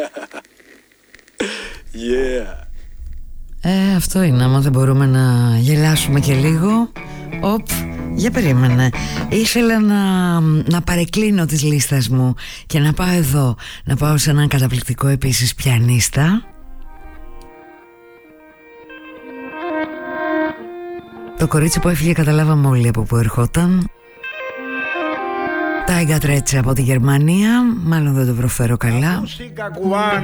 Yeah. Αυτό είναι, άμα δεν μπορούμε να γελάσουμε και λίγο. Για περίμενε. Ήθελα να παρεκκλίνω της λίστας μου και να πάω εδώ. Να πάω σε έναν καταπληκτικό επίσης πιανίστα. Το κορίτσι που έφυγε καταλάβαμε όλοι από που ερχόταν. Τάιγκα Τρέτσε από τη Γερμανία. Μάλλον δεν το προφέρω καλά.